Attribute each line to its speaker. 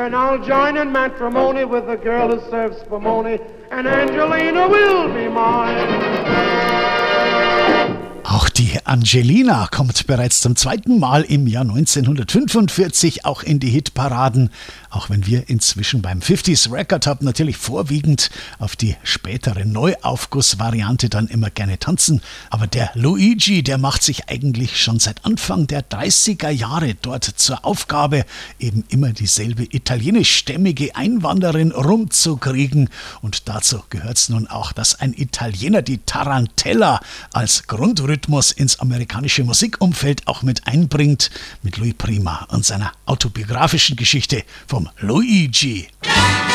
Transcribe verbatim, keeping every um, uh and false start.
Speaker 1: And I'll join in matrimony with a girl who serves spumoni, and Angelina will be mine.
Speaker 2: Auch die Angelina kommt bereits zum zweiten Mal im Jahr neunzehnhundertfünfundvierzig auch in die Hitparaden, auch wenn wir inzwischen beim fünfziger Record Hub natürlich vorwiegend auf die spätere Neuaufgussvariante dann immer gerne tanzen. Aber der Luigi, der macht sich eigentlich schon seit Anfang der dreißiger Jahre dort zur Aufgabe, eben immer dieselbe italienischstämmige Einwanderin rumzukriegen. Und dazu gehört es nun auch, dass ein Italiener die Tarantella als Grundrhythmus ins amerikanische Musikumfeld auch mit einbringt, mit Louis Prima und seiner autobiografischen Geschichte vom Luigi.